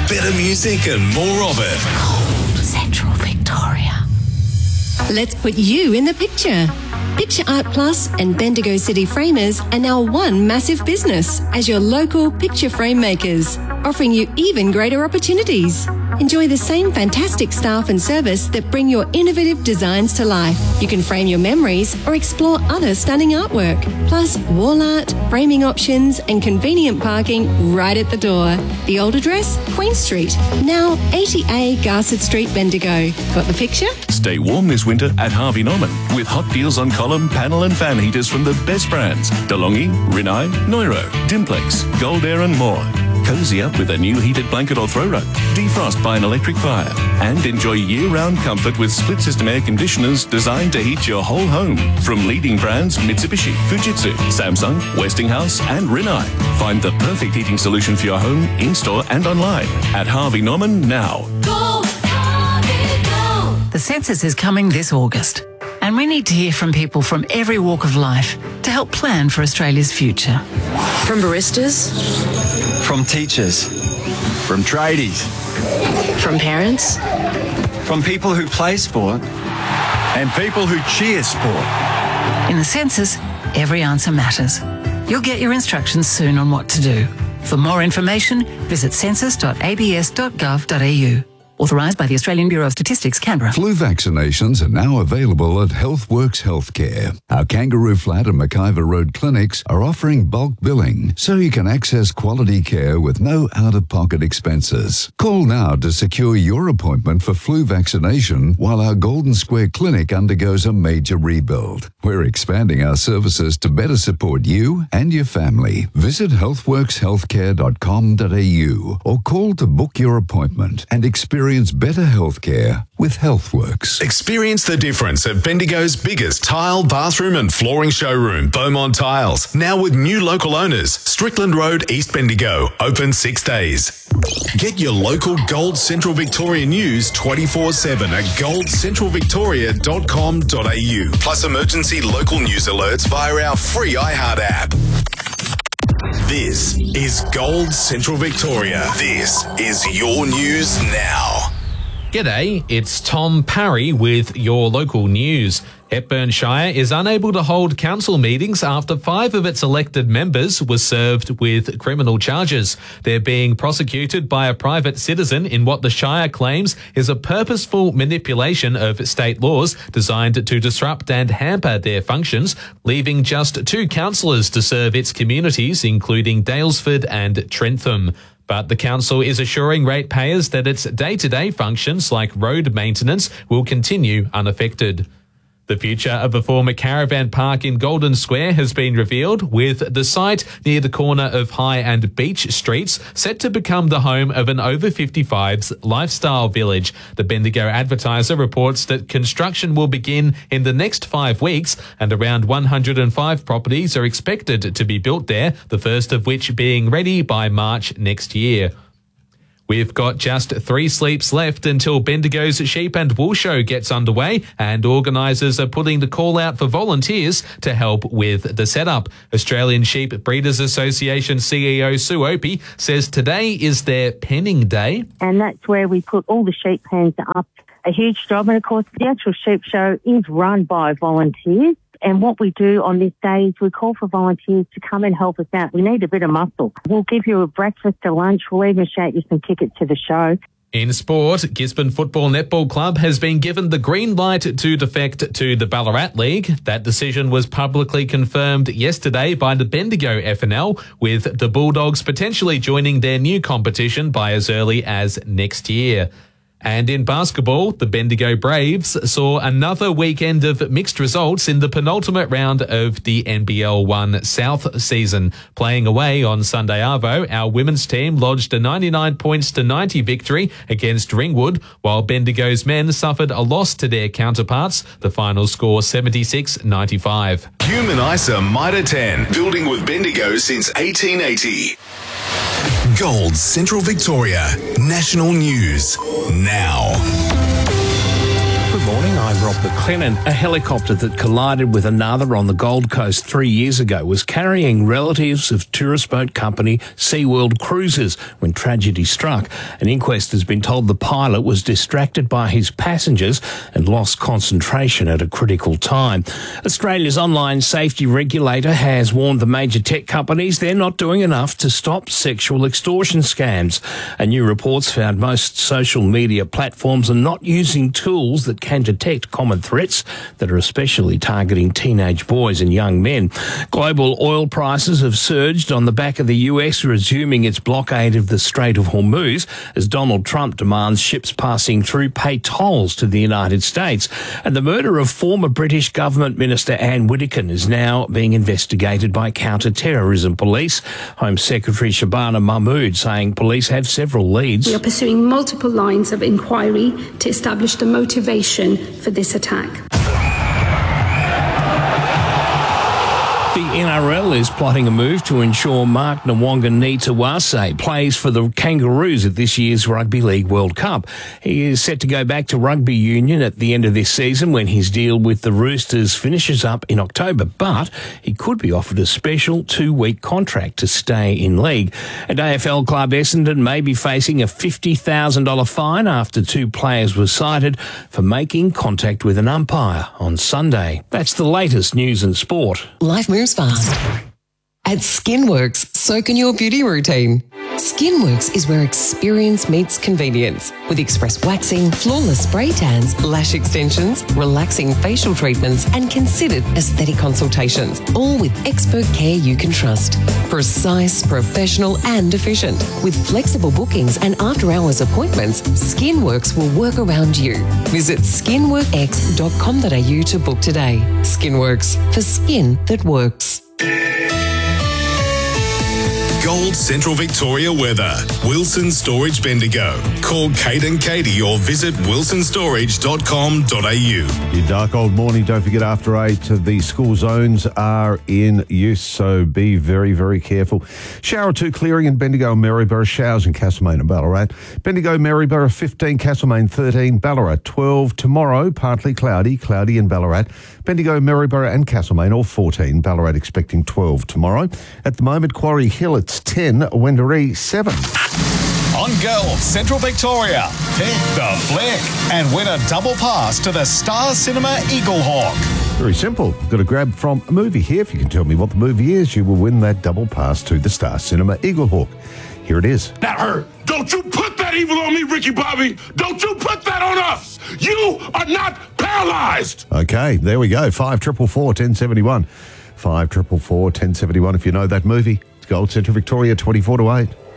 Better music and more of it. Gold Central Victoria. Let's put you in the picture. Picture Art Plus and Bendigo City Framers are now one massive business as your local picture frame makers, offering you even greater opportunities. Enjoy the same fantastic staff and service that bring your innovative designs to life. You can frame your memories or explore other stunning artwork, plus wall art, framing options and convenient parking right at the door. The old address, Queen Street, now 80A Garsett Street, Bendigo. Got the picture? Stay warm this winter at Harvey Norman with hot deals on column, panel and fan heaters from the best brands. DeLonghi, Rinnai, Neuro, Dimplex, Gold Air and more. Cozy up with a new heated blanket or throw rug. Defrost by an electric fire. And enjoy year-round comfort with split-system air conditioners designed to heat your whole home. From leading brands Mitsubishi, Fujitsu, Samsung, Westinghouse and Rinnai. Find the perfect heating solution for your home, in-store and online at Harvey Norman now. Go, Harvey, go. The census is coming this August, and we need to hear from people from every walk of life to help plan for Australia's future. From baristas, from teachers, from tradies, from parents, from people who play sport, and people who cheer sport. In the census, every answer matters. You'll get your instructions soon on what to do. For more information, visit census.abs.gov.au. Authorised by the Australian Bureau of Statistics, Canberra. Flu vaccinations are now available at HealthWorks Healthcare. Our Kangaroo Flat and McIver Road clinics are offering bulk billing so you can access quality care with no out-of-pocket expenses. Call now to secure your appointment for flu vaccination while our Golden Square Clinic undergoes a major rebuild. We're expanding our services to better support you and your family. Visit healthworkshealthcare.com.au or call to book your appointment and experience better healthcare with HealthWorks. Experience the difference at Bendigo's biggest tile, bathroom and flooring showroom, Beaumont Tiles. Now with new local owners, Strickland Road, East Bendigo, open 6 days. Get your local Gold Central Victoria news 24/7 at goldcentralvictoria.com.au. Plus emergency local news alerts via our free iHeart app. This is Gold Central Victoria. This is your news now. G'day, it's Tom Parry with your local news. Hepburn Shire is unable to hold council meetings after 5 of its elected members were served with criminal charges. They're being prosecuted by a private citizen in what the Shire claims is a purposeful manipulation of state laws designed to disrupt and hamper their functions, leaving just 2 councillors to serve its communities, including Daylesford and Trentham. But the council is assuring ratepayers that its day-to-day functions like road maintenance will continue unaffected. The future of a former caravan park in Golden Square has been revealed, with the site near the corner of High and Beach Streets set to become the home of an over-55s lifestyle village. The Bendigo Advertiser reports that construction will begin in the next 5 weeks and around 105 properties are expected to be built there, the first of which being ready by March next year. We've got just 3 sleeps left until Bendigo's Sheep and Wool Show gets underway, and organisers are putting the call out for volunteers to help with the setup. Australian Sheep Breeders Association CEO Sue Opie says today is their penning day. And that's where we put all the sheep pens up. A huge job. And of course, the actual sheep show is run by volunteers. And what we do on this day is we call for volunteers to come and help us out. We need a bit of muscle. We'll give you a breakfast, a lunch. We'll even shout you some tickets to the show. In sport, Gisborne Football Netball Club has been given the green light to defect to the Ballarat League. That decision was publicly confirmed yesterday by the Bendigo FNL, with the Bulldogs potentially joining their new competition by as early as next year. And in basketball, the Bendigo Braves saw another weekend of mixed results in the penultimate round of the NBL 1 South season. Playing away on Sunday Arvo, our women's team lodged a 99-90 victory against Ringwood, while Bendigo's men suffered a loss to their counterparts, the final score 76-95. Human ISA Mitre 10, building with Bendigo since 1880. Gold Central Victoria, national news now. Good morning, I'm over off the Clennon. A helicopter that collided with another on the Gold Coast 3 years ago was carrying relatives of tourist boat company SeaWorld Cruises when tragedy struck. An inquest has been told the pilot was distracted by his passengers and lost concentration at a critical time. Australia's online safety regulator has warned the major tech companies they're not doing enough to stop sexual extortion scams. A new report's found most social media platforms are not using tools that can detect common threats that are especially targeting teenage boys and young men. Global oil prices have surged on the back of the US resuming its blockade of the Strait of Hormuz as Donald Trump demands ships passing through pay tolls to the United States. And the murder of former British Government Minister Anne Whittakin is now being investigated by counter-terrorism police. Home Secretary Shabana Mahmood saying police have several leads. We are pursuing multiple lines of inquiry to establish the motivation for this attack. The NRL is plotting a move to ensure Mark Nawaqanitawase plays for the Kangaroos at this year's Rugby League World Cup. He is set to go back to rugby union at the end of this season when his deal with the Roosters finishes up in October, but he could be offered a special 2-week contract to stay in league. And AFL club Essendon may be facing a $50,000 fine after 2 players were cited for making contact with an umpire on Sunday. That's the latest news and sport. Life moves fast. At Skinworks, so can your beauty routine. Skinworks is where experience meets convenience with express waxing, flawless spray tans, lash extensions, relaxing facial treatments and considered aesthetic consultations, all with expert care you can trust. Precise, professional and efficient. With flexible bookings and after-hours appointments, Skinworks will work around you. Visit skinworkx.com.au to book today. Skinworks, for skin that works. Gold Central Victoria weather. Wilson Storage Bendigo. Call Kate and Katie or visit wilsonstorage.com.au. Your dark old morning. Don't forget after 8 the school zones are in use, so be very, very careful. Shower or 2 clearing in Bendigo and Maryborough. Showers in Castlemaine and Ballarat. Bendigo, Maryborough 15, Castlemaine 13, Ballarat 12. Tomorrow partly cloudy in Ballarat. Bendigo, Maryborough and Castlemaine all 14. Ballarat expecting 12 tomorrow. At the moment, Quarry Hill it's 10, Wendouree 7. On Gold Central Victoria, pick the flick and win a double pass to the Star Cinema Eaglehawk. Very simple. Got to grab from a movie here. If you can tell me what the movie is, you will win that double pass to the Star Cinema Eaglehawk. Here it is. That hurt. Don't you put that evil on me, Ricky Bobby. Don't you put that on us. You are not paralyzed. Okay, there we go. 5444 1071. 5444 1071 if you know that movie. It's Gold Central Victoria 24 to 8.